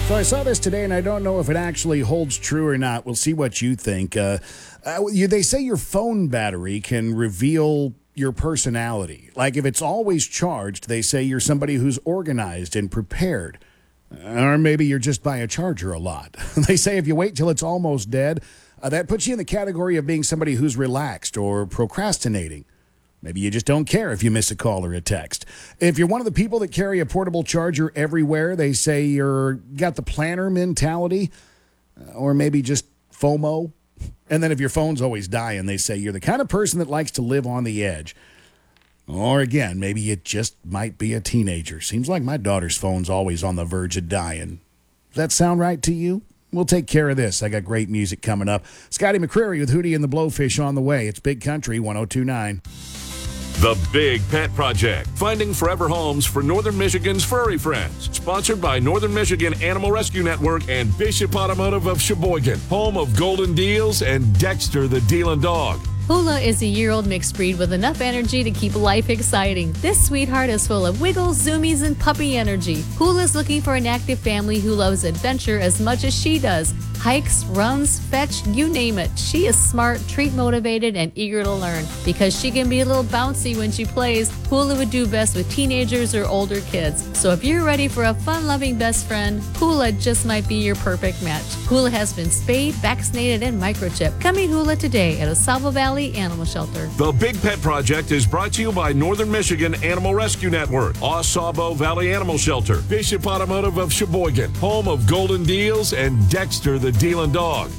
So I saw this today, and I don't know if it actually holds true or not. We'll see what you think. They say your phone battery can reveal your personality. Like if it's always charged, they say you're somebody who's organized and prepared. Or maybe you're just by a charger a lot. They say if you wait till it's almost dead, that puts you in the category of being somebody who's relaxed or procrastinating. Maybe you just don't care if you miss a call or a text. If you're one of the people that carry a portable charger everywhere, they say you're got the planner mentality, or maybe just FOMO. And then if your phone's always dying, they say you're the kind of person that likes to live on the edge. Or again, maybe you just might be a teenager. Seems like my daughter's phone's always on the verge of dying. Does that sound right to you? We'll take care of this. I got great music coming up. Scotty McCreery with Hootie and the Blowfish on the way. It's Big Country 102.9. The Big Pet Project, finding forever homes for Northern Michigan's furry friends. Sponsored by Northern Michigan Animal Rescue Network and Bishop Automotive of Sheboygan, home of Golden Deals and Dexter the Dealin' Dog. Hula is a year-old mixed breed with enough energy to keep life exciting. This sweetheart is full of wiggles, zoomies, and puppy energy. Hula's looking for an active family who loves adventure as much as she does. Hikes, runs, fetch, you name it. She is smart, treat motivated, and eager to learn. Because she can be a little bouncy when she plays, Hula would do best with teenagers or older kids. So if you're ready for a fun-loving best friend, Hula just might be your perfect match. Hula has been spayed, vaccinated, and microchipped. Come meet Hula today at Osavo Valley Animal Shelter. The Big Pet Project is brought to you by Northern Michigan Animal Rescue Network, Osavo Valley Animal Shelter, Bishop Automotive of Sheboygan, home of Golden Deals and Dexter the Dealin' Dog.